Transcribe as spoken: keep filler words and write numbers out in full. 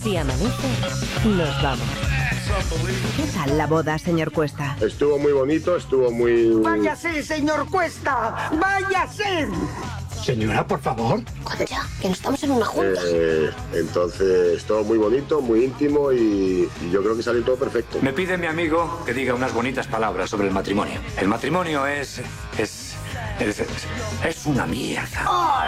Si amanece, nos vamos. ¿Qué tal la boda, señor Cuesta? Estuvo muy bonito, estuvo muy... ¡Váyase, señor Cuesta! ¡Váyase! Señora, por favor. Joder, ya, que no estamos en una junta. Eh, entonces, todo muy bonito, muy íntimo y, y yo creo que salió todo perfecto. Me pide mi amigo que diga unas bonitas palabras sobre el matrimonio. El matrimonio es... es... es, es una mierda.